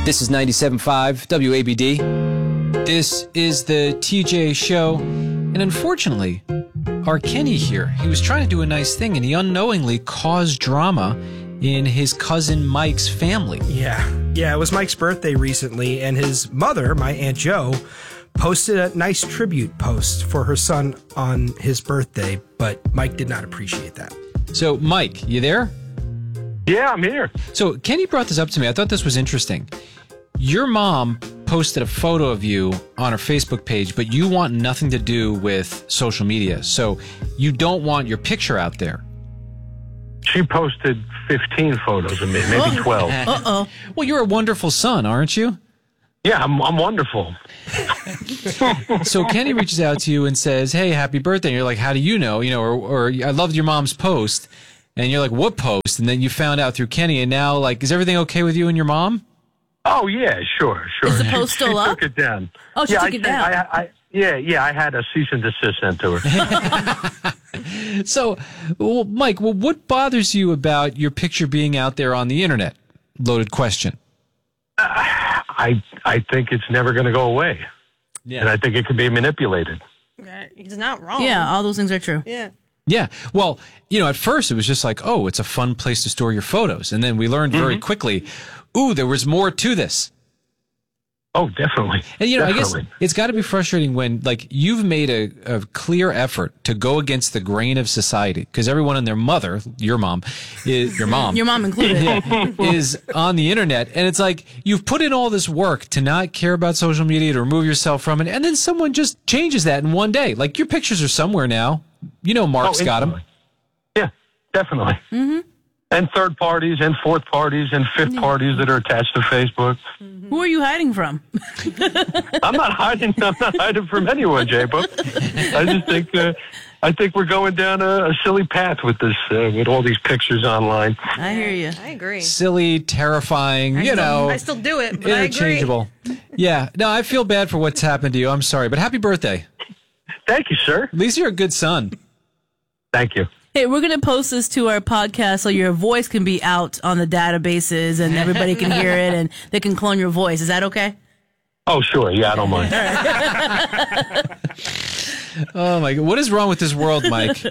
This is 97.5 WABD. This is the TJ Show. And unfortunately, our Kenny here, he was trying to do a nice thing and he unknowingly caused drama in his cousin Mike's family. Yeah, it was Mike's birthday recently, and his mother, my Aunt Jo, posted a nice tribute post for her son on his birthday, but Mike did not appreciate that. So, Mike, you there? Yeah, I'm here. So, Kenny brought this up to me. I thought this was interesting. Your mom posted a photo of you on her Facebook page, but you want nothing to do with social media. So, you don't want your picture out there. She posted 15 photos of me, maybe 12. Uh-oh. Well, you're a wonderful son, aren't you? Yeah, I'm wonderful. So Kenny reaches out to you and says, hey, happy birthday. And you're like, how do you know? Or I loved your mom's post. And you're like, what post? And then you found out through Kenny. And now, like, is everything okay with you and your mom? Oh, yeah, sure. Is the post still up? She took it down. Oh, she took it down. I had a cease and desist sent to her. So, Mike, what bothers you about your picture being out there on the internet? Loaded question. I think it's never going to go away. Yeah. And I think it can be manipulated. He's not wrong. Yeah, all those things are true. Yeah. Yeah. Well, at first it was just like, oh, it's a fun place to store your photos. And then we learned very quickly, there was more to this. Oh, definitely. And, definitely. I guess it's got to be frustrating when, like, you've made a clear effort to go against the grain of society because everyone and their mother, your mom included, is on the internet. And it's like, you've put in all this work to not care about social media, to remove yourself from it. And then someone just changes that in one day. Like, your pictures are somewhere now. Mark's got them. Yeah, definitely. Mm-hmm. And third parties and fourth parties and fifth parties that are attached to Facebook. Mm-hmm. Who are you hiding from? I'm not hiding from anyone, J-Book. I just think we're going down a silly path with this, with all these pictures online. I hear you. I agree. Silly, terrifying, I still do it, but interchangeable. I agree. Yeah. No, I feel bad for what's happened to you. I'm sorry, but happy birthday. Thank you, sir. At least you're a good son. Thank you. Hey, we're going to post this to our podcast so your voice can be out on the databases and everybody can hear it and they can clone your voice. Is that okay? Oh, sure. Yeah, I don't mind. Oh, my God. What is wrong with this world, Mike?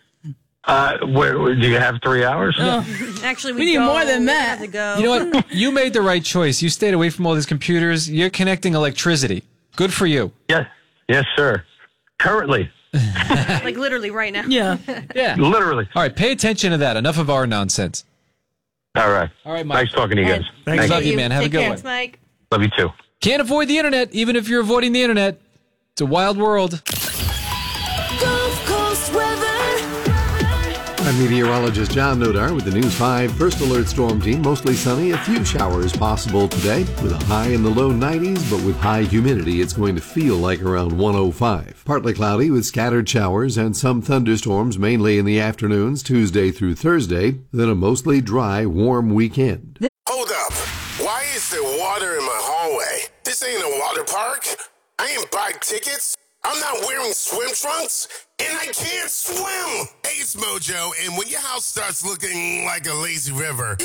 Do you have 3 hours? Oh. Actually, we need more than that. To go. You know what? You made the right choice. You stayed away from all these computers. You're connecting electricity. Good for you. Yes, sir. Currently. Like literally right now. Yeah. Literally. All right, pay attention to that. Enough of our nonsense. All right, Mike. Nice talking to you guys. Thanks. Love you, man. Have a good one. Thanks, Mike. Love you too. Can't avoid the internet, even if you're avoiding the internet. It's a wild world. Gulf Coast weather. I'm meteorologist John Nodar with the News 5 First Alert Storm Team. Mostly sunny, a few showers possible today with a high in the low 90s, but with high humidity, it's going to feel like around 105. Partly cloudy with scattered showers and some thunderstorms, mainly in the afternoons, Tuesday through Thursday, then a mostly dry, warm weekend. Hold up. Why is there water in my hallway? This ain't a water park. I ain't buy tickets. I'm not wearing swim trunks, and I can't swim. Hey, it's Mojo, and when your house starts looking like a lazy river,